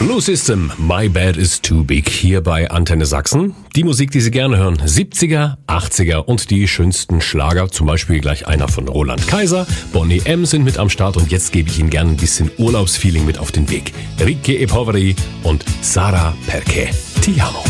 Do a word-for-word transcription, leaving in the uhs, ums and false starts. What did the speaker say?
Blue System, My Bad is Too Big, hier bei Antenne Sachsen. Die Musik, die Sie gerne hören, siebziger, achtziger und die schönsten Schlager, zum Beispiel gleich einer von Roland Kaiser. Boney M. sind mit am Start und jetzt gebe ich Ihnen gerne ein bisschen Urlaubsfeeling mit auf den Weg. Ricche e Poveri und Sara Perché Ti amo.